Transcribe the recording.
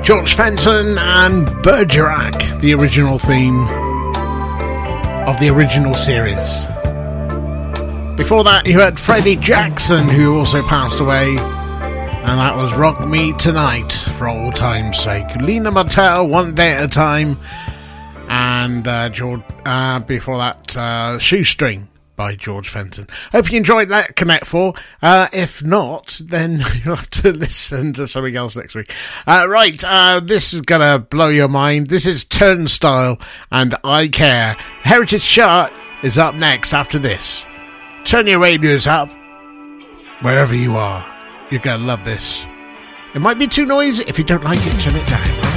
George Fenton and Bergerac, the original theme of the original series. Before that, you heard Freddie Jackson, who also passed away, and that was Rock Me Tonight, for old time's sake. Lena Martell, One Day at a Time, and before that, Shoestring by George Fenton. Hope you enjoyed that Connect 4. If not, then you'll have to listen to something else next week. This is gonna blow your mind. This is Turnstile and I Care. Heritage Chart is up next after this. Turn your radios up wherever you are. You're gonna love this. It might be too noisy. If you don't like it, turn it down.